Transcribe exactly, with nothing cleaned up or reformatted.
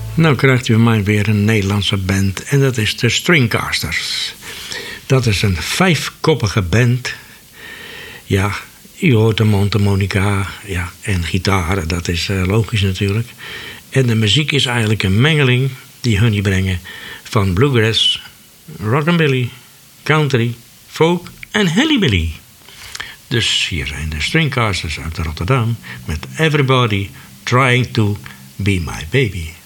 Nou krijgt u van mij weer een Nederlandse band en dat is de Stringcasters. Dat is een vijfkoppige band. Ja, u hoort de mondharmonica, ja, en gitaar, dat is uh, logisch natuurlijk. En de muziek is eigenlijk een mengeling die hun brengen van bluegrass, rockabilly, country, folk en hillybilly. Dus hier zijn de Stringcasters uit Rotterdam met Everybody Trying to Be My Baby.